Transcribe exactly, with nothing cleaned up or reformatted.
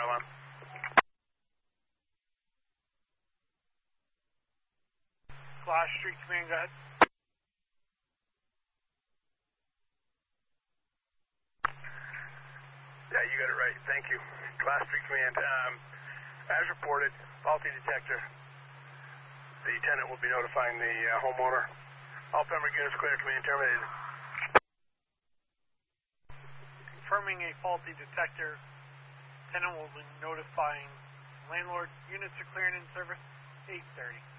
fire alarm. Glass Street Command, go ahead. Yeah, you got it right. Thank you. Glass Street Command. Um, as reported, faulty detector. The tenant will be notifying the uh, homeowner. All Pembroke units clear. Command terminated. Confirming a faulty detector. Tenant will be notifying landlord. Units are clearing in service eight thirty.